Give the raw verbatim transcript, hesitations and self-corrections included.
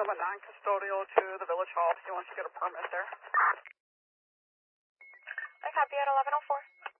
a non-custodial to the village hall if he wants to get a permit there. I copy at eleven oh four.